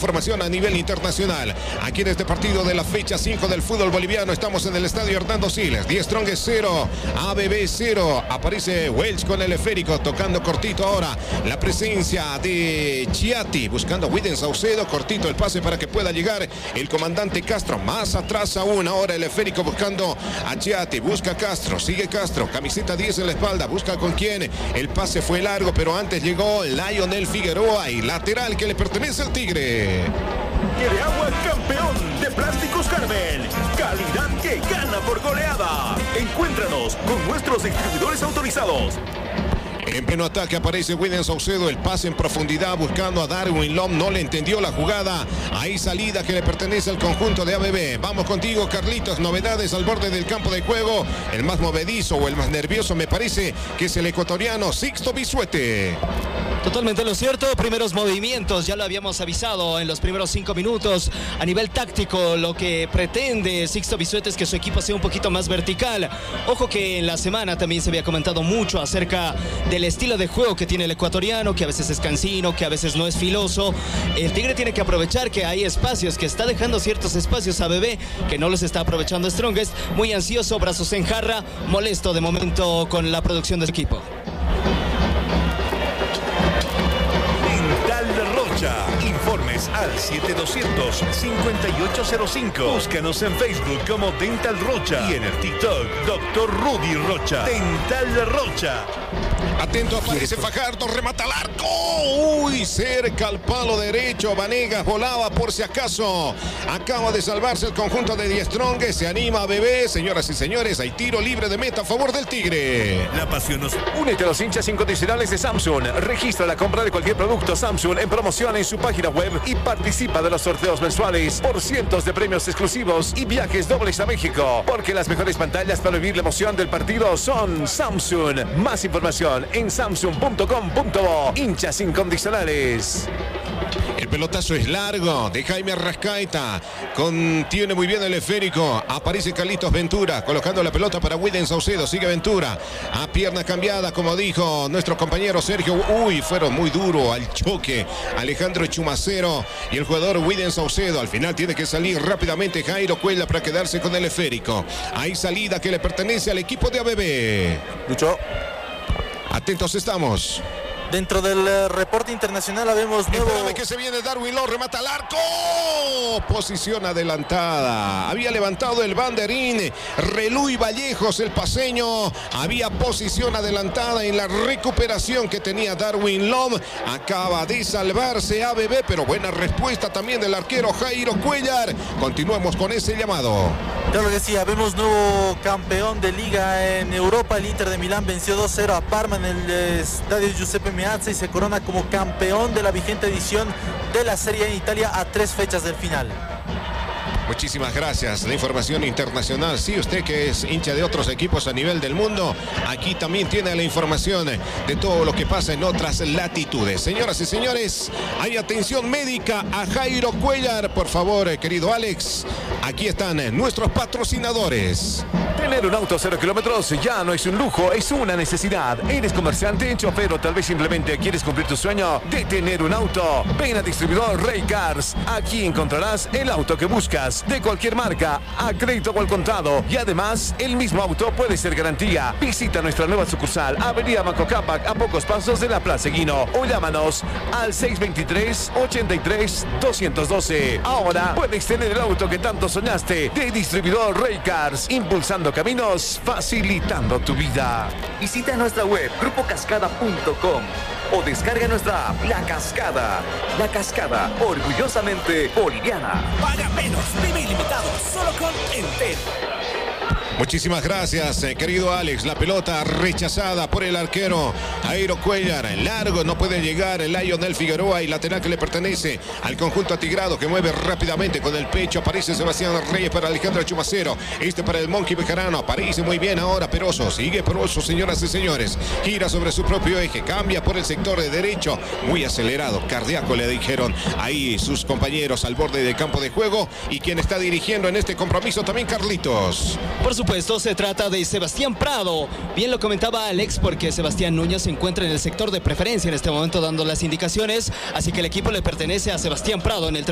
información a nivel internacional. Aquí en este partido de la fecha 5 del fútbol boliviano estamos en el estadio Hernando Siles. Die Strongest 0, ABB 0. Aparece Welch con el esférico, tocando cortito ahora la presencia de Chiati, buscando a Wilden Saucedo, cortito el pase para que pueda llegar el comandante Castro. Más atrás aún ahora el esférico buscando a Chiati, busca a Castro, sigue Castro, camiseta 10 en la espalda, busca con quién. El pase fue largo, pero antes llegó Lionel Figueroa y lateral que le pertenece al Tigre. Quiere agua campeón de Plásticos Carvel. Calidad que gana por goleada. Encuéntranos con nuestros distribuidores autorizados. En pleno ataque aparece Wilden Saucedo, el pase en profundidad buscando a Darwin Lom, no le entendió la jugada. Ahí salida que le pertenece al conjunto de ABB. Vamos contigo, Carlitos, novedades al borde del campo de juego. El más movedizo o el más nervioso me parece que es el ecuatoriano Sixto Bisuete. Totalmente lo cierto, primeros movimientos, ya lo habíamos avisado en los primeros 5 minutos. A nivel táctico, lo que pretende Sixto Bisuete es que su equipo sea un poquito más vertical. Ojo que en la semana también se había comentado mucho acerca del estilo de juego que tiene el ecuatoriano, que a veces es cansino, que a veces no es filoso. El Tigre tiene que aprovechar que hay espacios, que está dejando ciertos espacios a ABB, que no los está aprovechando Strongest. Muy ansioso, brazos en jarra, molesto de momento con la producción del equipo. Informes al 7200-5805. Búscanos en Facebook como Dental Rocha y en el TikTok Dr. Rudy Rocha. Dental Rocha. Atento, aparece Fajardo, remata al arco. Uy, cerca al palo derecho. Vanegas volaba por si acaso. Acaba de salvarse el conjunto de Die Strongest. Se anima a ABB. Señoras y señores, hay tiro libre de meta a favor del Tigre. La pasión nos... Únete a los hinchas incondicionales de Samsung. Registra la compra de cualquier producto Samsung en promoción en su página web y participa de los sorteos mensuales por cientos de premios exclusivos y viajes dobles a México. Porque las mejores pantallas para vivir la emoción del partido son Samsung. Más información en samsung.com.bo. Hinchas incondicionales. El pelotazo es largo de Jaime Arrascaeta. Contiene muy bien el esférico. Aparece Carlitos Ventura colocando la pelota para Wilden Saucedo. Sigue Ventura a pierna cambiada, como dijo nuestro compañero Sergio. Uy, fueron muy duro al choque Alejandro Chumacero y el jugador Wilden Saucedo. Al final tiene que salir rápidamente Jairo Cuellar para quedarse con el esférico. Hay salida que le pertenece al equipo de ABB. Lucho. Atentos estamos. Dentro del reporte internacional vemos nuevo... Espérame que se viene Darwin Lom, remata al arco. Posición adelantada. Había levantado el banderín Reluy Vallejos, el paseño. Había posición adelantada en la recuperación que tenía Darwin Lom. Acaba de salvarse ABB, pero buena respuesta también del arquero Jairo Cuellar. Continuemos con ese llamado. Claro que sí, vemos nuevo campeón de liga en Europa. El Inter de Milán venció 2-0 a Parma en el estadio Giuseppe Meazza y se corona como campeón de la vigente edición de la Serie A en Italia a 3 fechas del final. Muchísimas gracias. La información internacional. Sí, usted que es hincha de otros equipos a nivel del mundo, aquí también tiene la información de todo lo que pasa en otras latitudes. Señoras y señores, hay atención médica a Jairo Cuellar. Por favor, querido Alex, aquí están nuestros patrocinadores. Tener un auto 0 kilómetros ya no es un lujo, es una necesidad. Eres comerciante, chofer o tal vez simplemente quieres cumplir tu sueño de tener un auto. Ven a Distribuidor Rey Cars. Aquí encontrarás el auto que buscas, de cualquier marca, a crédito o al contado. Y además, el mismo auto puede ser garantía. Visita nuestra nueva sucursal, Avenida Banco Cápac, a pocos pasos de la Plaza Guino. O llámanos al 623-83-212. Ahora puedes tener el auto que tanto soñaste. De Distribuidor Rey Cars, impulsando caminos, facilitando tu vida. Visita nuestra web grupocascada.com o descarga nuestra app La Cascada. La Cascada, orgullosamente boliviana. Paga menos, vive ilimitado, solo con Entel. Muchísimas gracias, querido Alex. La pelota rechazada por el arquero Jairo Cuellar. Largo, no puede llegar el Lionel Figueroa y lateral que le pertenece al conjunto atigrado que mueve rápidamente con el pecho. Aparece Sebastián Reyes para Alejandro Chumacero. Este para el Monkey Bejarano. Aparece muy bien ahora Peroso. Sigue Peroso, señoras y señores. Gira sobre su propio eje. Cambia por el sector de derecho. Muy acelerado. Cardíaco le dijeron ahí sus compañeros al borde del campo de juego. Y quien está dirigiendo en este compromiso también Carlitos. Por supuesto, se trata de Sebastián Prado. Bien lo comentaba Alex, porque Sebastián Núñez se encuentra en el sector de preferencia en este momento dando las indicaciones. Así que el equipo le pertenece a Sebastián Prado en el